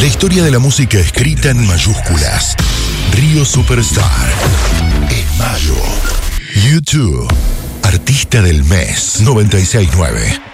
La historia de la música escrita en mayúsculas. Río Superstar. En mayo. YouTube. Artista del mes 969.